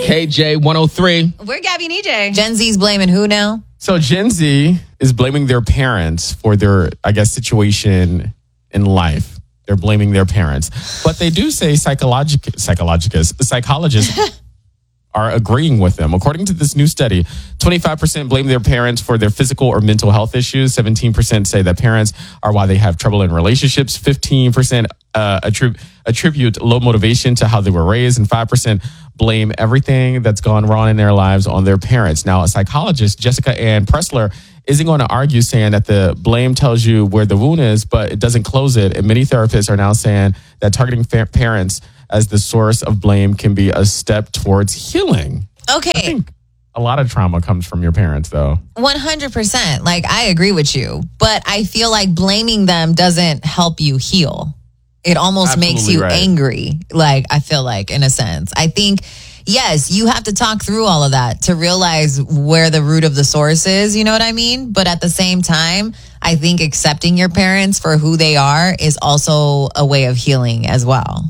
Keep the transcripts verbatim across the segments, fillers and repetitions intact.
K J one oh three. We're Gabby and E J. Gen Z's blaming who now? So Gen Z is blaming their parents for their, I guess, situation in life. They're blaming their parents. But they do say psychologic, psychologists, psychologists are agreeing with them. According to this new study, twenty-five percent blame their parents for their physical or mental health issues. seventeen percent say that parents are why they have trouble in relationships. fifteen percent uh, attribute, attribute low motivation to how they were raised. And five percent blame everything that's gone wrong in their lives on their parents. Now, a psychologist, Jessica Ann Pressler, isn't going to argue saying that the blame tells you where the wound is, but it doesn't close it. And many therapists are now saying that targeting fa- parents as the source of blame can be a step towards healing. Okay. I think a lot of trauma comes from your parents, though. one hundred percent. Like, I agree with you. But I feel like blaming them doesn't help you heal. It almost Absolutely makes you right. angry. Like, I feel like, in a sense. I think, yes, you have to talk through all of that to realize where the root of the source is. You know what I mean? But at the same time, I think accepting your parents for who they are is also a way of healing as well.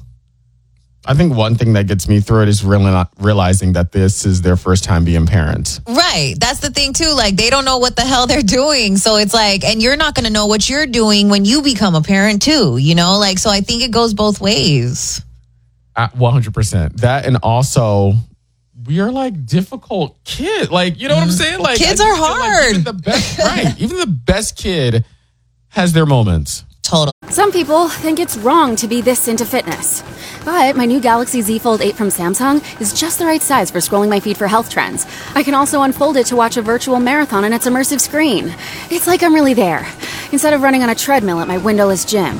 I think one thing that gets me through it is really not realizing that this is their first time being parents. Right. That's the thing, too. Like, they don't know what the hell they're doing. So it's like, and you're not going to know what you're doing when you become a parent, too. You know, like, so I think it goes both ways. Uh, one hundred percent. That, and also, we are like difficult kids. Like, you know what I'm saying? Like, Kids I are feel like hard. even the best, right. Even the best kid has their moments. Total. Some people think it's wrong to be this into fitness. But my new Galaxy Z Fold eight from Samsung is just the right size for scrolling my feed for health trends. I can also unfold it to watch a virtual marathon on its immersive screen. It's like I'm really there, instead of running on a treadmill at my windowless gym.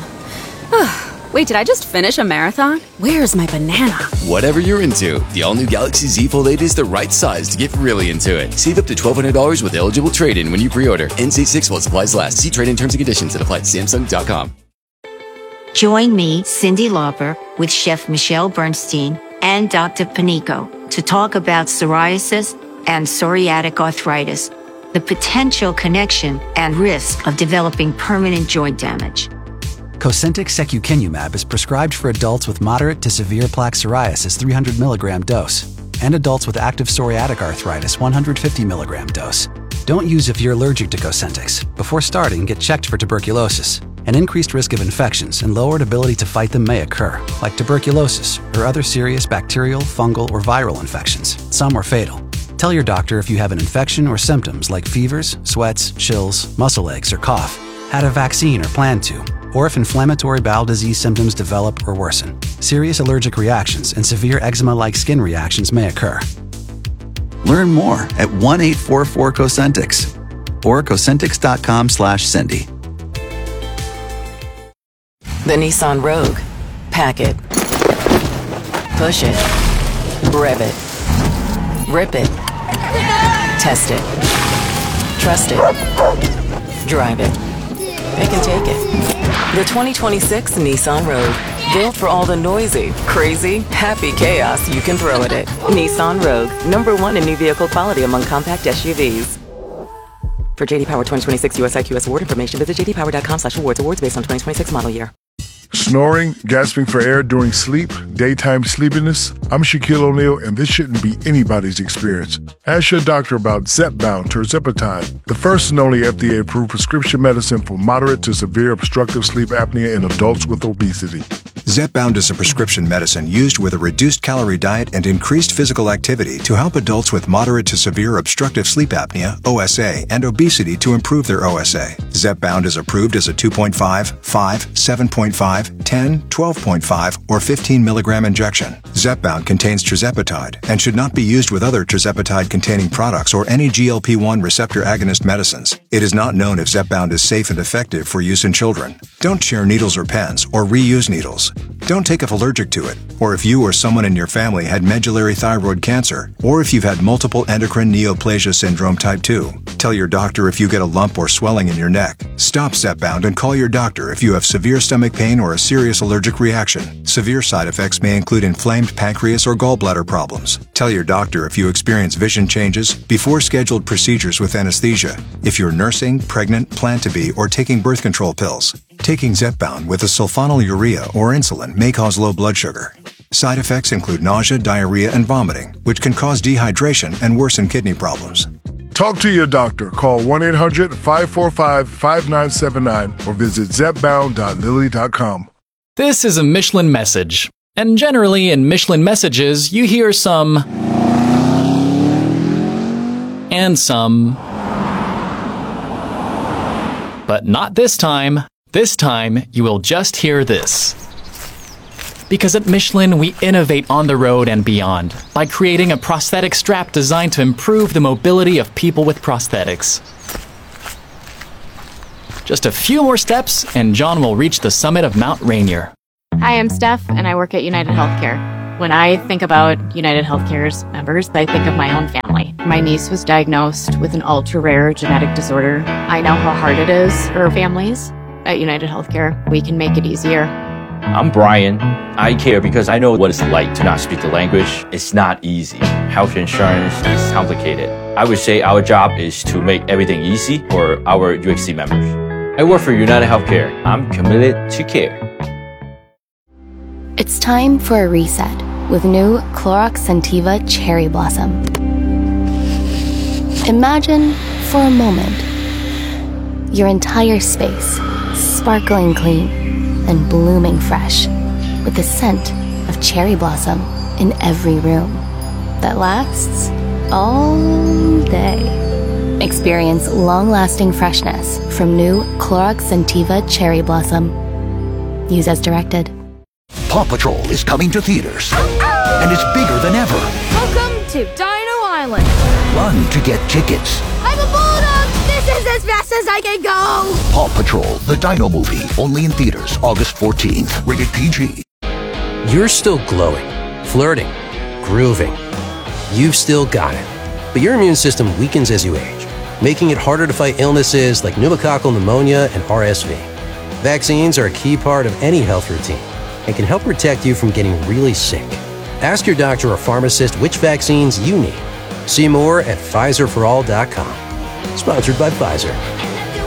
Wait, did I just finish a marathon? Where's my banana? Whatever you're into, the all-new Galaxy Z Fold eight is the right size to get really into it. Save up to twelve hundred dollars with eligible trade-in when you pre-order. N C six while supplies last. See trade-in terms and conditions that apply at Samsung dot com. Join me, Cindy Lauper, with Chef Michelle Bernstein and Doctor Panico to talk about psoriasis and psoriatic arthritis, the potential connection and risk of developing permanent joint damage. Cosentyx secukinumab is prescribed for adults with moderate to severe plaque psoriasis three hundred milligram dose and adults with active psoriatic arthritis one hundred fifty milligram dose. Don't use if you're allergic to Cosentyx. Before starting, get checked for tuberculosis. An increased risk of infections and lowered ability to fight them may occur, like tuberculosis or other serious bacterial, fungal, or viral infections. Some are fatal. Tell your doctor if you have an infection or symptoms like fevers, sweats, chills, muscle aches, or cough, had a vaccine or plan to, or if inflammatory bowel disease symptoms develop or worsen. Serious allergic reactions and severe eczema-like skin reactions may occur. Learn more at one eight four four Cosentyx or Cosentyx.com slash Cindy. The Nissan Rogue. Pack it. Push it. Rev it. Rip it. Test it. Trust it. Drive it. Pick and take it. The twenty twenty-six Nissan Rogue. Built for all the noisy, crazy, happy chaos you can throw at it. Nissan Rogue. Number one in new vehicle quality among compact S U Vs. For J D Power twenty twenty-six U S I Q S award information, visit j d power dot com slash awards. Awards based on twenty twenty-six model year. Snoring, gasping for air during sleep, daytime sleepiness. I'm Shaquille O'Neal, and this shouldn't be anybody's experience. Ask your doctor about Zepbound tirzepatide, the first and only F D A-approved prescription medicine for moderate to severe obstructive sleep apnea in adults with obesity. Zepbound is a prescription medicine used with a reduced calorie diet and increased physical activity to help adults with moderate to severe obstructive sleep apnea, O S A, and obesity to improve their O S A. Zepbound is approved as a two point five, five, seven point five, ten, twelve point five, or fifteen milligram injection. Zepbound contains tirzepatide and should not be used with other tirzepatide-containing products or any G L P one receptor agonist medicines. It is not known if Zepbound is safe and effective for use in children. Don't share needles or pens or reuse needles. Don't take if allergic to it, or if you or someone in your family had medullary thyroid cancer, or if you've had multiple endocrine neoplasia syndrome type two. Tell your doctor if you get a lump or swelling in your neck. Stop Zepbound and call your doctor if you have severe stomach pain or a serious allergic reaction. Severe side effects may include inflamed pancreas or gallbladder problems. Tell your doctor if you experience vision changes before scheduled procedures with anesthesia, if you're nursing, pregnant, plan to be, or taking birth control pills. Taking Zepbound with a sulfonylurea or insulin may cause low blood sugar. Side effects include nausea, diarrhea, and vomiting, which can cause dehydration and worsen kidney problems. Talk to your doctor. Call one eight hundred five four five five nine seven nine or visit zepbound dot lilly dot com. This is a Michelin message. And generally in Michelin messages, you hear some and some. But not this time. This time, you will just hear this. Because at Michelin, we innovate on the road and beyond by creating a prosthetic strap designed to improve the mobility of people with prosthetics. Just a few more steps, and John will reach the summit of Mount Rainier. Hi, I'm Steph, and I work at United Healthcare. When I think about United Healthcare's members, I think of my own family. My niece was diagnosed with an ultra-rare genetic disorder. I know how hard it is for families. At United Healthcare, we can make it easier. I'm Brian. I care because I know what it's like to not speak the language. It's not easy. Health insurance is complicated. I would say our job is to make everything easy for our U H C members. I work for United Healthcare. I'm committed to care. It's time for a reset with new Clorox Scentiva Cherry Blossom. Imagine for a moment your entire space sparkling clean and blooming fresh with the scent of cherry blossom in every room that lasts all day. Experience long-lasting freshness from new Clorox Scentiva Cherry Blossom. Use as directed. Paw Patrol is coming to theaters, and it's bigger than ever. Welcome to Dino Island. Run to get tickets. I'm a bulldog. This is as fast as I can go. Paw Patrol, the Dino movie, only in theaters August fourteenth. Rated P G. You're still glowing, flirting, grooving. You've still got it. But your immune system weakens as you age, making it harder to fight illnesses like pneumococcal pneumonia and R S V. Vaccines are a key part of any health routine and can help protect you from getting really sick. Ask your doctor or pharmacist which vaccines you need. See more at Pfizer for all dot com. Sponsored by Pfizer.